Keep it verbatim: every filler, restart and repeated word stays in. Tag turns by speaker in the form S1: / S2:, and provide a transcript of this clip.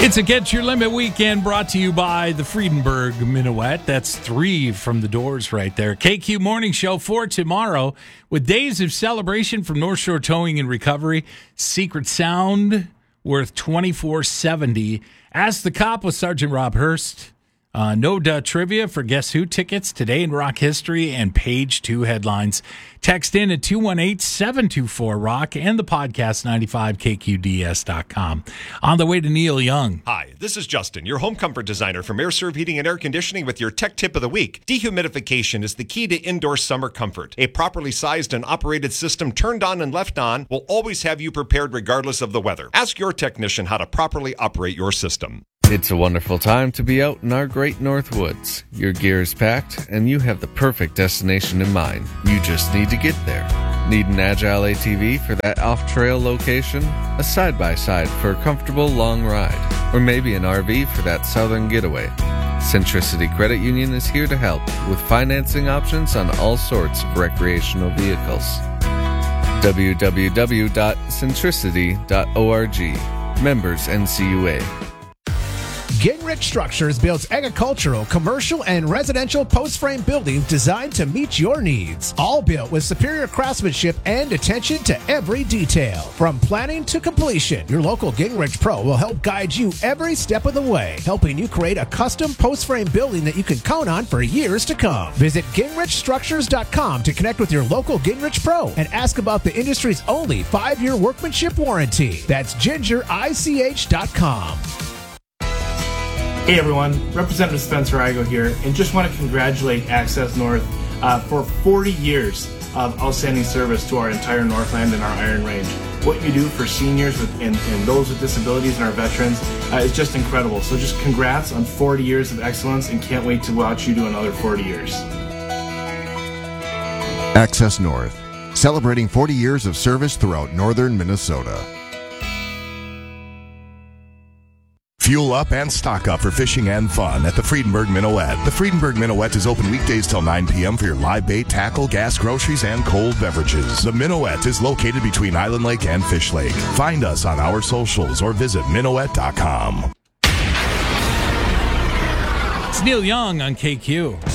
S1: It's a Get Your Limit weekend brought to you by the Friedenberg Minuet. That's three from the doors right there. K Q Morning Show for tomorrow with days of celebration from North Shore Towing and Recovery. Secret Sound worth twenty-four seventy. Ask the Cop with Sergeant Rob Hurst. Uh, no duh trivia for Guess Who tickets today in rock history and page two headlines. Text in at two one eight, seven two four, rock and the podcast ninety-five K Q D S dot com. On the way to Neil Young.
S2: Hi, this is Justin, your home comfort designer from AirServe Heating and Air Conditioning with your tech tip of the week. Dehumidification is the key to indoor summer comfort. A properly sized and operated system turned on and left on will always have you prepared regardless of the weather. Ask your technician how to properly operate your system.
S3: It's a wonderful time to be out in our great North Woods. Your gear is packed, and you have the perfect destination in mind. You just need to get there. Need an agile A T V for that off-trail location? A side-by-side for a comfortable long ride? Or maybe an R V for that southern getaway? Centricity Credit Union is here to help with financing options on all sorts of recreational vehicles. w w w dot centricity dot org. Members N C U A.
S4: Gingrich Structures builds agricultural, commercial, and residential post-frame buildings designed to meet your needs. All built with superior craftsmanship and attention to every detail. From planning to completion, your local Gingrich Pro will help guide you every step of the way, helping you create a custom post-frame building that you can count on for years to come. Visit gingrich structures dot com to connect with your local Gingrich Pro and ask about the industry's only five-year workmanship warranty. That's ginger I C H dot com.
S5: Hey everyone, Representative Spencer Igo here, and just want to congratulate Access North uh, for forty years of outstanding service to our entire Northland and our Iron Range. What you do for seniors with, and, and those with disabilities and our veterans uh, is just incredible. So just congrats on forty years of excellence, and can't wait to watch you do another forty years.
S6: Access North, celebrating forty years of service throughout northern Minnesota. Fuel up and stock up for fishing and fun at the Friedenberg Minuet. The Friedenberg Minuet is open weekdays till nine p.m. for your live bait, tackle, gas, groceries, and cold beverages. The Minuet is located between Island Lake and Fish Lake. Find us on our socials or visit minuet dot com.
S1: It's Neil Young on K Q.